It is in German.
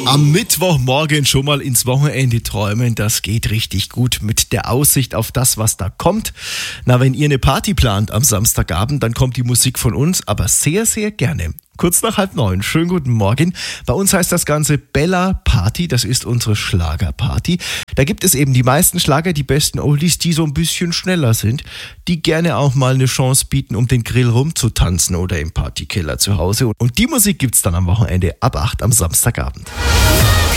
Am Mittwochmorgen schon mal ins Wochenende träumen, das geht richtig gut mit der Aussicht auf das, was da kommt. Na, wenn ihr eine Party plant am Samstagabend, dann kommt die Musik von uns, aber sehr, sehr gerne. Kurz nach 8:30. Schönen guten Morgen. Bei uns heißt das Ganze Bella Party. Das ist unsere Schlagerparty. Da gibt es eben die meisten Schlager, die besten Oldies, die so ein bisschen schneller sind, die gerne auch mal eine Chance bieten, um den Grill rumzutanzen oder im Partykeller zu Hause. Und die Musik gibt's dann am Wochenende ab 8 am Samstagabend.